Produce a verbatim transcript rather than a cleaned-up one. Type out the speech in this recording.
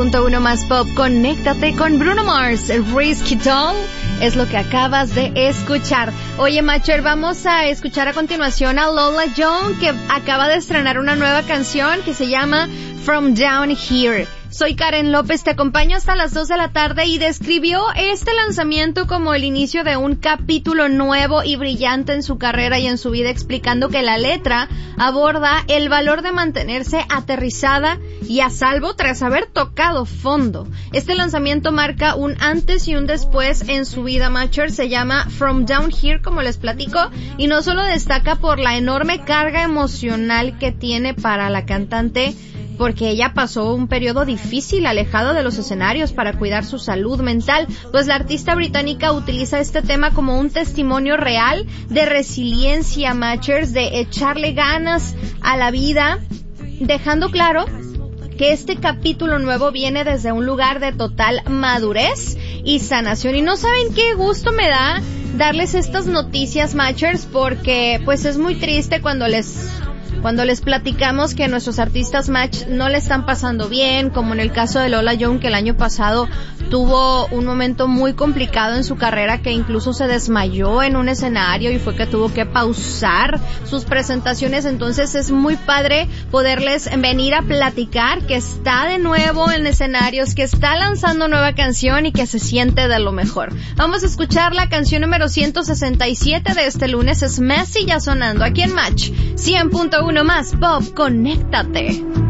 punto uno más pop, conéctate con Bruno Mars, Risky Doll, es lo que acabas de escuchar. Oye, Macher, vamos a escuchar a continuación a Lola Young, que acaba de estrenar una nueva canción que se llama From Down Here. Soy Karen López, te acompaño hasta las dos de la tarde y describió este lanzamiento como el inicio de un capítulo nuevo y brillante en su carrera y en su vida, explicando que la letra aborda el valor de mantenerse aterrizada y a salvo tras haber tocado fondo. Este lanzamiento marca un antes y un después en su vida, Macher. Se llama From Down Here, como les platico, y no solo destaca por la enorme carga emocional que tiene para la cantante, porque ella pasó un periodo difícil alejado de los escenarios para cuidar su salud mental, pues la artista británica utiliza este tema como un testimonio real de resiliencia, Matchers, de echarle ganas a la vida, dejando claro que este capítulo nuevo viene desde un lugar de total madurez y sanación. Y no saben qué gusto me da darles estas noticias, Matchers, porque pues es muy triste cuando les... Cuando les platicamos que nuestros artistas match no le están pasando bien, como en el caso de Lola Young, que el año pasado tuvo un momento muy complicado en su carrera, que incluso se desmayó en un escenario y fue que tuvo que pausar sus presentaciones. Entonces es muy padre poderles venir a platicar que está de nuevo en escenarios, que está lanzando nueva canción y que se siente de lo mejor. Vamos a escuchar la canción número ciento sesenta y siete de este lunes, es Messi, ya sonando aquí en Match cien punto uno más pop, conéctate.